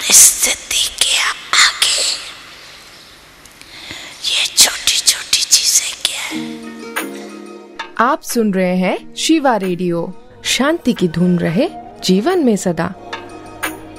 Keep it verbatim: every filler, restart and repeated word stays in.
स्थिति के आगे ये छोटी छोटी चीजें क्या है। आप सुन रहे हैं शिवा रेडियो। शांति की धुन रहे जीवन में सदा।